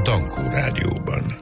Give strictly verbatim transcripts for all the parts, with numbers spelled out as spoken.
Dankó Rádióban.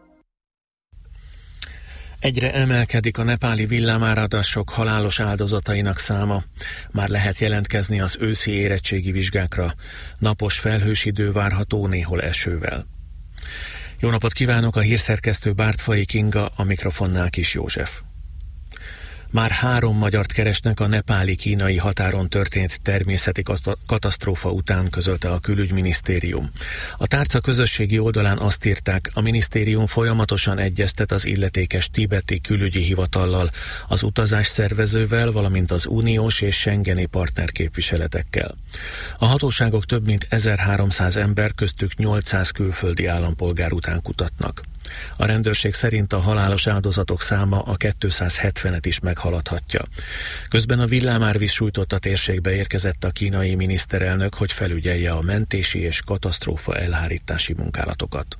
Egyre emelkedik a nepáli villámáradások halálos áldozatainak száma. Már lehet jelentkezni az őszi érettségi vizsgákra. Napos felhős idő várható, néhol esővel. Jó napot kívánok, a hírszerkesztő Bártfai Kinga, a mikrofonnál Kis József. Már három magyart keresnek a nepáli-kínai határon történt természeti katasztrófa után, közölte a külügyminisztérium. A tárca közösségi oldalán azt írták, a minisztérium folyamatosan egyeztet az illetékes tibeti külügyi hivatallal, az utazás szervezővel, valamint az uniós és schengeni partnerképviseletekkel. A hatóságok több mint ezerháromszáz ember, köztük nyolcszáz külföldi állampolgár után kutatnak. A rendőrség szerint a halálos áldozatok száma a kétszázhetvenet is meghaladhatja. Közben a villámárvíz sújtotta térségbe érkezett a kínai miniszterelnök, hogy felügyelje a mentési és katasztrófa elhárítási munkálatokat.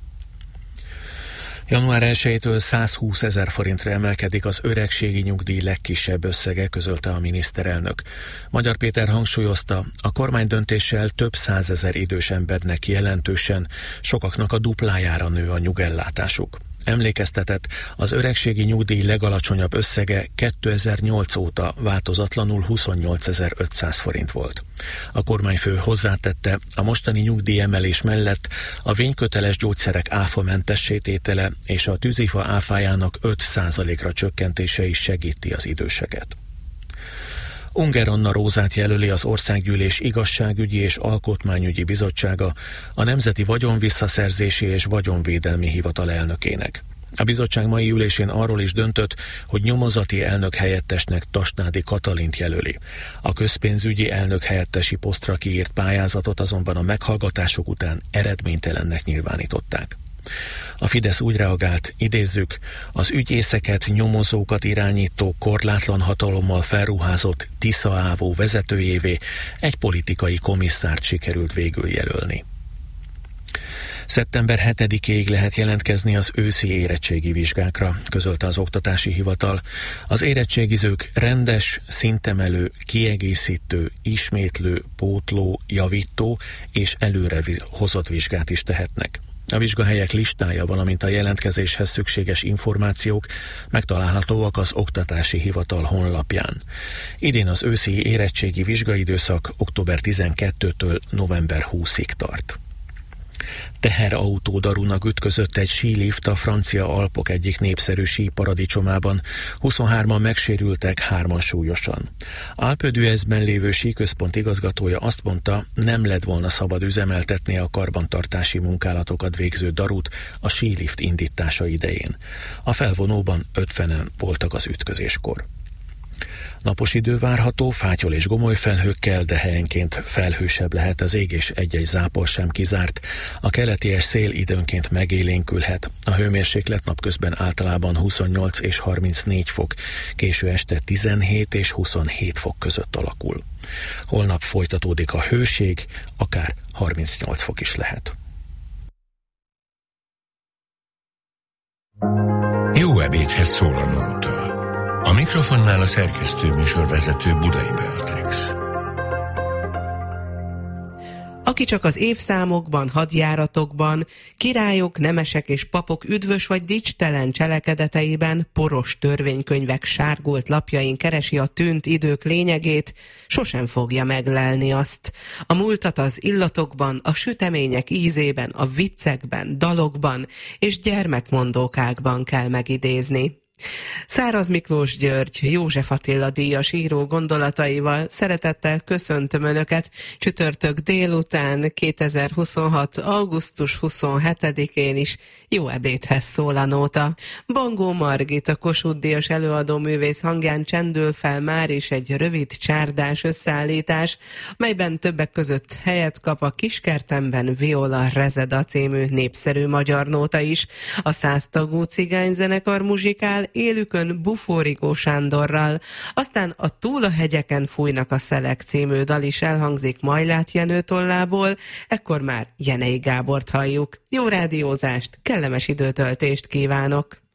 január elsejétől százhúszezer forintra emelkedik az öregségi nyugdíj legkisebb összege, közölte a miniszterelnök. Magyar Péter hangsúlyozta, a kormány döntéssel több százezer idős embernek jelentősen, sokaknak a duplájára nő a nyugellátásuk. Emlékeztetett, az öregségi nyugdíj legalacsonyabb összege kétezer-nyolc óta változatlanul huszonnyolcezer-ötszáz forint volt. A kormányfő hozzátette, a mostani nyugdíjemelés mellett a vényköteles gyógyszerek áfamentessé tétele és a tűzifa áfájának öt százalékra csökkentése is segíti az időseket. Unger Anna Rózát jelöli az Országgyűlés Igazságügyi és Alkotmányügyi Bizottsága a Nemzeti Vagyonvisszaszerzési és Vagyonvédelmi Hivatal elnökének. A bizottság mai ülésén arról is döntött, hogy nyomozati elnök helyettesnek Tasnádi Katalint jelöli. A közpénzügyi elnök helyettesi posztra kiírt pályázatot azonban a meghallgatások után eredménytelennek nyilvánították. A Fidesz úgy reagált, idézzük, az ügyészeket, nyomozókat irányító, korlátlan hatalommal felruházott Tisza Ávó vezetőjévé egy politikai komisszárt sikerült végül jelölni. szeptember hetedikéig lehet jelentkezni az őszi érettségi vizsgákra, közölte az Oktatási Hivatal. Az érettségizők rendes, szintemelő, kiegészítő, ismétlő, pótló, javító és előre hozott vizsgát is tehetnek. A vizsgahelyek listája, valamint a jelentkezéshez szükséges információk megtalálhatóak az Oktatási Hivatal honlapján. Idén az őszi érettségi vizsgaidőszak október tizenkettedikétől november huszadikáig tart. Teherautó darúnak ütközött egy sílift a francia Alpok egyik népszerű síparadicsomában. huszonhárman megsérültek, hárman súlyosan. Alpe d'Huezben lévő síközpont igazgatója azt mondta, nem lett volna szabad üzemeltetni a karbantartási munkálatokat végző darut a sílift indítása idején. A felvonóban ötvenen voltak az ütközéskor. Napos idő várható, fátyol és gomoly felhőkkel, de helyenként felhősebb lehet az ég, és egy-egy zápor sem kizárt. A keleties szél időnként megélénkülhet. A hőmérséklet napközben általában huszonnyolc és harmincnégy fok, késő este tizenhét és huszonhét fok között alakul. Holnap folytatódik a hőség, akár harmincnyolc fok is lehet. Jó ebédhez szól a nóta. A mikrofonnál a szerkesztő műsorvezető Budai Beatrix. Aki csak az évszámokban, hadjáratokban, királyok, nemesek és papok üdvös vagy dicstelen cselekedeteiben, poros törvénykönyvek sárgult lapjain keresi a tűnt idők lényegét, sosem fogja meglelni azt. A múltat az illatokban, a sütemények ízében, a viccekben, dalokban és gyermekmondókákban kell megidézni. Száraz Miklós György, József Attila díjas író gondolataival szeretettel köszöntöm Önöket csütörtök délután kétezer-huszonhat. augusztus huszonhetedikén is. Jó ebédhez szól a nóta. Bangó Margit, a Kossuth díjas előadó művész hangján csendül fel már is egy rövid csárdás összeállítás, melyben többek között helyet kap a Kiskertemben Viola Rezeda című népszerű magyar nóta is. A száztagú cigányzenekar muzsikál élükön Bufórigó Sándorral, aztán a Túl a hegyeken fújnak a szelek című dal is elhangzik Majlát Jenő tollából, ekkor már Jenei Gábort halljuk. Jó rádiózást, kellemes időtöltést kívánok!